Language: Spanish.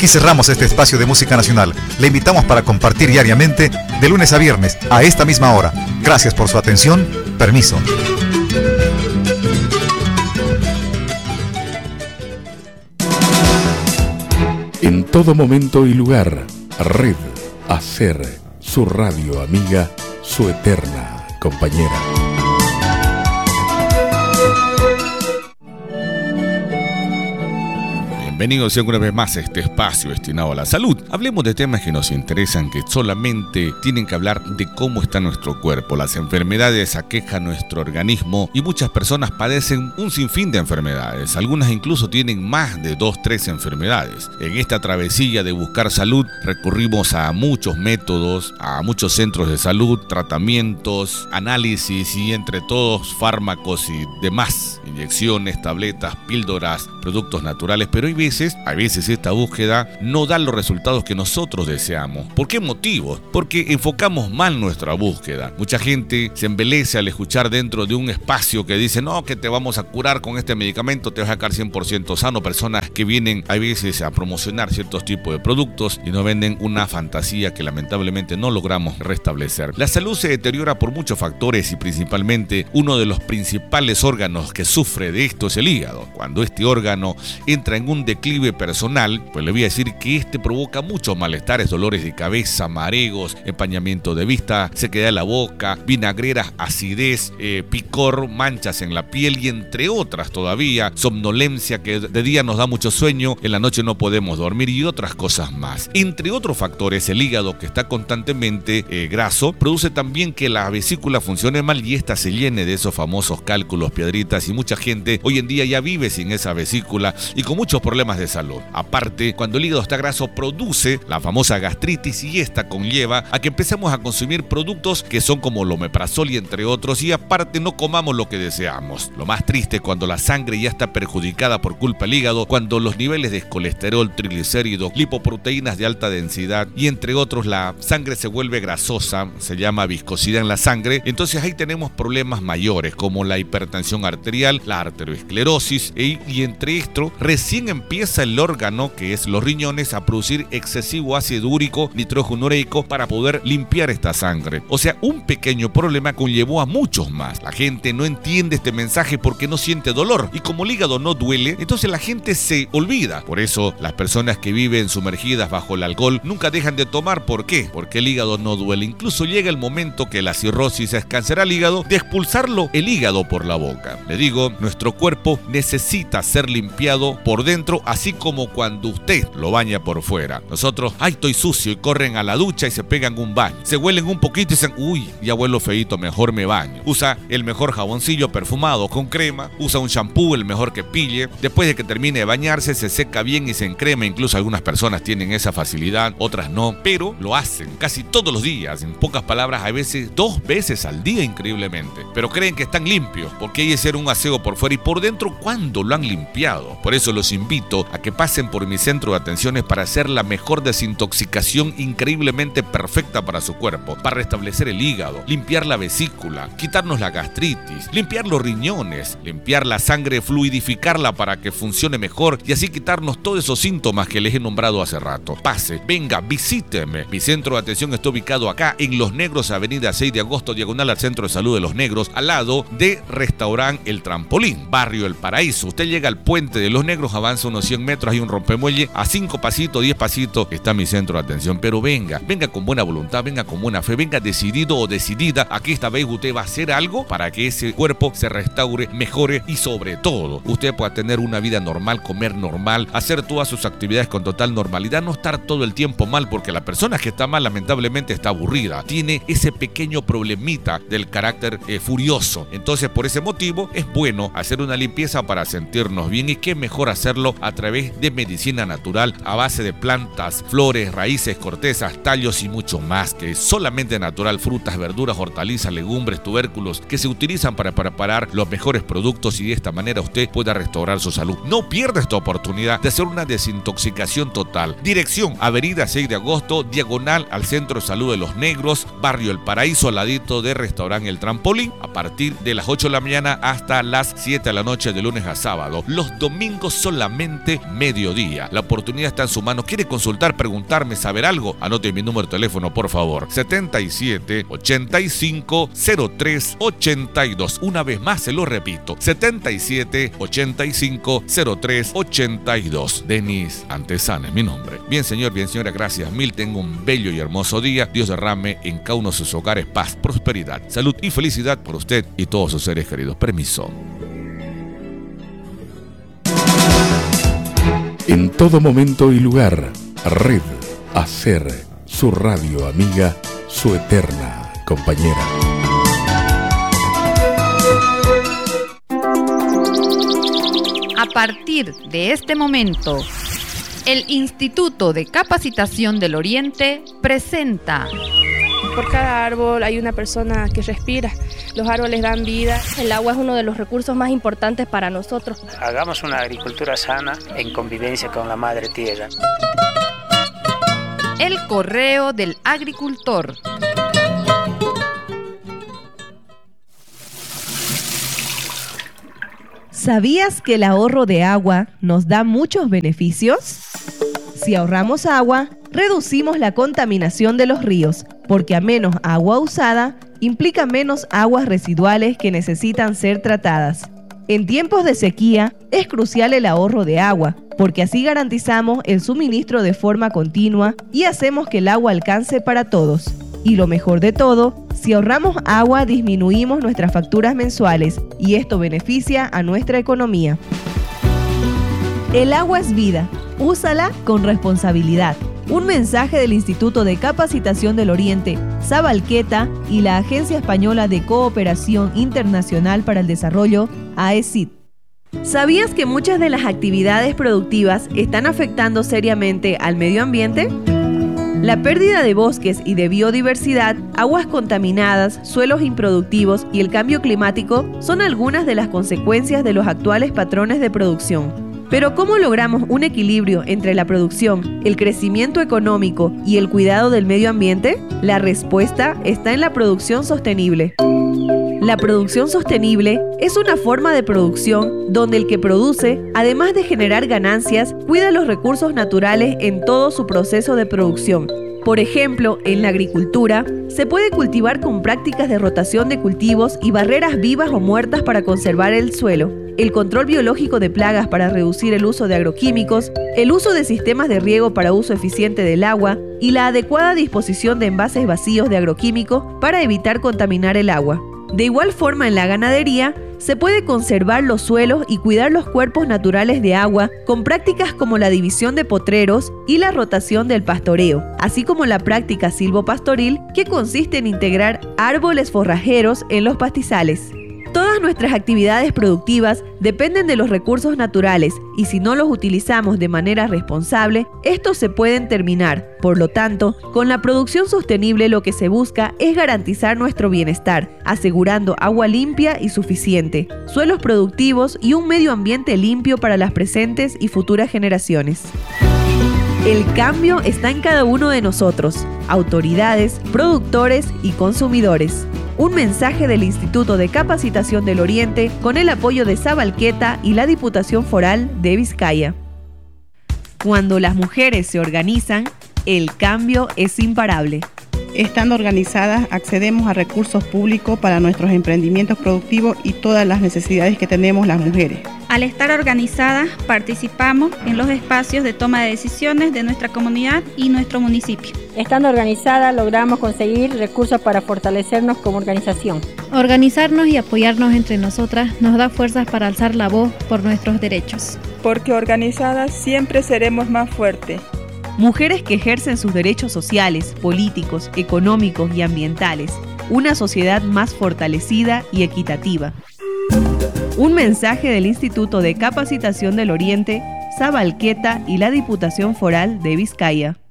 Aquí cerramos este espacio de música nacional. Le invitamos para compartir diariamente de lunes a viernes a esta misma hora. Gracias por su atención. Permiso. En todo momento y lugar, Red Hacer, su radio amiga, su eterna compañera. Bienvenidos una vez más a este espacio destinado a la salud. Hablemos de temas que nos interesan, que solamente tienen que hablar de cómo está nuestro cuerpo. Las enfermedades aquejan nuestro organismo y muchas personas padecen un sinfín de enfermedades. Algunas incluso tienen más de 2-3 enfermedades. En esta travesía de buscar salud recurrimos a muchos métodos, a muchos centros de salud, tratamientos, análisis y entre todos fármacos y demás, inyecciones, tabletas, píldoras, productos naturales, pero a veces esta búsqueda no da los resultados que nosotros deseamos. ¿Por qué motivo? Porque enfocamos mal nuestra búsqueda. Mucha gente se embelece al escuchar dentro de un espacio que dice, no, que te vamos a curar con este medicamento, te vas a sacar 100% sano. Personas que vienen a veces a promocionar ciertos tipos de productos y nos venden una fantasía que lamentablemente no logramos restablecer. La salud se deteriora por muchos factores y principalmente uno de los principales órganos que sufre de esto es el hígado. Cuando este órgano entra en un declive personal, pues le voy a decir que este provoca muchos malestares, dolores de cabeza, mareos, empañamiento de vista, sequedad de la boca, vinagreras, acidez, picor, manchas en la piel y entre otras todavía, somnolencia que de día nos da mucho sueño, en la noche no podemos dormir y otras cosas más. Entre otros factores, el hígado que está constantemente graso, produce también que la vesícula funcione mal y esta se llene de esos famosos cálculos, piedritas y mucha gente hoy en día ya vive sin esa vesícula y con muchos problemas de salud. Aparte, cuando el hígado está graso produce la famosa gastritis y esta conlleva a que empecemos a consumir productos que son como el omeprazol y entre otros y aparte no comamos lo que deseamos. Lo más triste es cuando la sangre ya está perjudicada por culpa del hígado, cuando los niveles de colesterol, triglicéridos, lipoproteínas de alta densidad y entre otros la sangre se vuelve grasosa, se llama viscosidad en la sangre, entonces ahí tenemos problemas mayores como la hipertensión arterial, la arteriosclerosis y entre esto recién empieza el órgano, que es los riñones, a producir excesivo ácido úrico, nitrógeno ureico para poder limpiar esta sangre. O sea, un pequeño problema conllevó a muchos más. La gente no entiende este mensaje porque no siente dolor y como el hígado no duele, entonces la gente se olvida. Por eso las personas que viven sumergidas bajo el alcohol nunca dejan de tomar. ¿Por qué? Porque el hígado no duele. Incluso llega el momento que la cirrosis es cáncer al hígado, de expulsarlo el hígado por la boca. Le digo, nuestro cuerpo necesita ser limpiado por dentro, así como cuando usted lo baña por fuera. Nosotros, ay, estoy sucio y corren a la ducha y se pegan un baño. Se huelen un poquito y dicen, uy, ya huelo feíto, mejor me baño. Usa el mejor jaboncillo perfumado con crema, usa un shampoo el mejor que pille. Después de que termine de bañarse, se seca bien y se encrema. Incluso algunas personas tienen esa facilidad, otras no, pero lo hacen casi todos los días. En pocas palabras, a veces 2 veces al día, increíblemente. Pero creen que están limpios, porque hay que hacer un aseo por fuera y por dentro, ¿cuándo lo han limpiado? Por eso los invito a que pasen por mi centro de atenciones para hacer la mejor desintoxicación increíblemente perfecta para su cuerpo, para restablecer el hígado, limpiar la vesícula, quitarnos la gastritis, limpiar los riñones, limpiar la sangre, fluidificarla para que funcione mejor y así quitarnos todos esos síntomas que les he nombrado hace rato. Pase, venga, visíteme. Mi centro de atención está ubicado acá en Los Negros, avenida 6 de agosto, diagonal al Centro de Salud de Los Negros, al lado de Restaurante El Trampolín, barrio El Paraíso. Usted llega al puente de Los Negros, avanza unos 100 metros, hay un rompemuelle, a 5 pasitos, 10 pasitos está mi centro de atención. Pero venga con buena voluntad, venga con buena fe, venga decidido o decidida a que esta vez usted va a hacer algo para que ese cuerpo se restaure, mejore y sobre todo usted pueda tener una vida normal, comer normal, hacer todas sus actividades con total normalidad, no estar todo el tiempo mal, porque la persona que está mal lamentablemente está aburrida, tiene ese pequeño problemita del carácter furioso. Entonces por ese motivo es bueno hacer una limpieza para sentirnos bien y qué mejor hacerlo a través de medicina natural a base de plantas, flores, raíces, cortezas, tallos y mucho más, que es solamente natural, frutas, verduras, hortalizas, legumbres, tubérculos que se utilizan para preparar los mejores productos y de esta manera usted pueda restaurar su salud. No pierda esta oportunidad de hacer una desintoxicación total. Dirección: Avenida 6 de agosto, diagonal al Centro de Salud de Los Negros, barrio El Paraíso, al ladito de Restaurante El Trampolín, a partir de las 8 de la mañana hasta las 7 de la noche de lunes a sábado. Los domingos solamente Oriente, mediodía. La oportunidad está en su mano. ¿Quiere consultar, preguntarme, saber algo? Anote mi número de teléfono, por favor. 77 85 03 82. Una vez más se lo repito. 77 85 03 82. Denis Antezana es mi nombre. Bien, señor, bien, señora, gracias mil. Tengo un bello y hermoso día. Dios derrame en cada uno de sus hogares paz, prosperidad, salud y felicidad por usted y todos sus seres queridos. Permiso. En todo momento y lugar, Red Hacer, su radio amiga, su eterna compañera. A partir de este momento, el Instituto de Capacitación del Oriente presenta... Por cada árbol hay una persona que respira. Los árboles dan vida. El agua es uno de los recursos más importantes para nosotros. Hagamos una agricultura sana en convivencia con la madre tierra. El correo del agricultor. ¿Sabías que el ahorro de agua nos da muchos beneficios? Si ahorramos agua, reducimos la contaminación de los ríos, porque a menos agua usada, implica menos aguas residuales que necesitan ser tratadas. En tiempos de sequía, es crucial el ahorro de agua, porque así garantizamos el suministro de forma continua y hacemos que el agua alcance para todos. Y lo mejor de todo, si ahorramos agua, disminuimos nuestras facturas mensuales y esto beneficia a nuestra economía. El agua es vida. Úsala con responsabilidad. Un mensaje del Instituto de Capacitación del Oriente, Sabalqueta y la Agencia Española de Cooperación Internacional para el Desarrollo, AECID. ¿Sabías que muchas de las actividades productivas están afectando seriamente al medio ambiente? La pérdida de bosques y de biodiversidad, aguas contaminadas, suelos improductivos y el cambio climático son algunas de las consecuencias de los actuales patrones de producción. Pero ¿cómo logramos un equilibrio entre la producción, el crecimiento económico y el cuidado del medio ambiente? La respuesta está en la producción sostenible. La producción sostenible es una forma de producción donde el que produce, además de generar ganancias, cuida los recursos naturales en todo su proceso de producción. Por ejemplo, en la agricultura, se puede cultivar con prácticas de rotación de cultivos y barreras vivas o muertas para conservar el suelo, el control biológico de plagas para reducir el uso de agroquímicos, el uso de sistemas de riego para uso eficiente del agua y la adecuada disposición de envases vacíos de agroquímicos para evitar contaminar el agua. De igual forma, en la ganadería, se puede conservar los suelos y cuidar los cuerpos naturales de agua con prácticas como la división de potreros y la rotación del pastoreo, así como la práctica silvopastoril, que consiste en integrar árboles forrajeros en los pastizales. Todas nuestras actividades productivas dependen de los recursos naturales y si no los utilizamos de manera responsable, estos se pueden terminar. Por lo tanto, con la producción sostenible lo que se busca es garantizar nuestro bienestar, asegurando agua limpia y suficiente, suelos productivos y un medio ambiente limpio para las presentes y futuras generaciones. El cambio está en cada uno de nosotros, autoridades, productores y consumidores. Un mensaje del Instituto de Capacitación del Oriente con el apoyo de Sabalqueta y la Diputación Foral de Vizcaya. Cuando las mujeres se organizan, el cambio es imparable. Estando organizadas, accedemos a recursos públicos para nuestros emprendimientos productivos y todas las necesidades que tenemos las mujeres. Al estar organizadas, participamos en los espacios de toma de decisiones de nuestra comunidad y nuestro municipio. Estando organizadas, logramos conseguir recursos para fortalecernos como organización. Organizarnos y apoyarnos entre nosotras nos da fuerzas para alzar la voz por nuestros derechos. Porque organizadas siempre seremos más fuertes. Mujeres que ejercen sus derechos sociales, políticos, económicos y ambientales. Una sociedad más fortalecida y equitativa. Un mensaje del Instituto de Capacitación del Oriente, Sabalqueta y la Diputación Foral de Vizcaya.